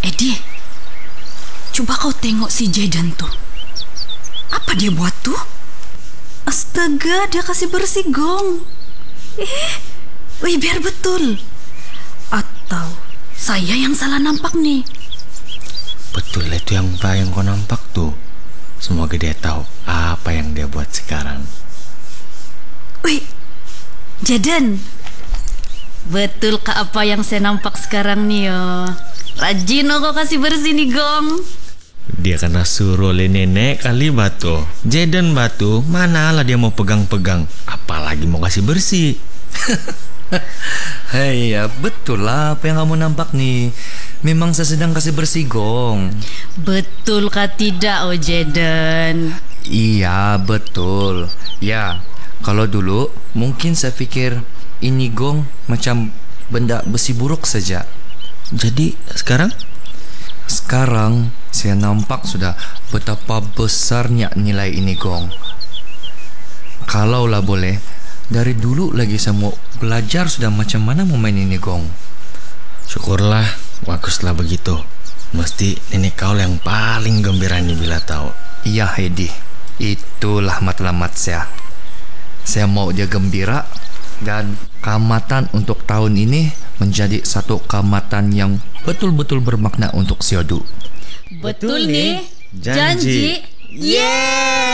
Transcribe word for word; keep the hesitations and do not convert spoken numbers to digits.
Edi, coba kau tengok si Jaden tuh. Apa dia buat tuh? Astaga, dia kasih bersih gong. Eh, wih biar betul. Atau saya yang salah nampak nih? Betul itu yang apa yang kau nampak tuh. Semoga dia tahu apa yang dia buat sekarang. Wih, Jaden, betul kak apa yang saya nampak sekarang nih yo? Rajin oh kau kasih bersih nih gong. Dia kena suruh oleh nenek kali batu. Jaden batu, manalah dia mau pegang-pegang, apalagi mau kasih bersih. Hei, ya betul lah apa yang kamu nampak nih. Memang saya sedang kasih bersih gong. Betul kah tidak oh Jaden? Iya betul. Ya, kalau dulu mungkin saya pikir ini gong macam benda besi buruk saja. Jadi sekarang? Sekarang saya nampak sudah betapa besarnya nilai ini gong. Kalaulah boleh, dari dulu lagi saya mau belajar sudah macam mana mau main ini gong. Syukurlah, baguslah begitu. Mesti nenek kau yang paling gembira nih bila tahu. Iya Heidi, itulah matlamat saya. Saya mau dia gembira dan kamatan untuk tahun ini menjadi satu kamatan yang betul-betul bermakna untuk Siodu. Betul nih, janji. janji. Yeay!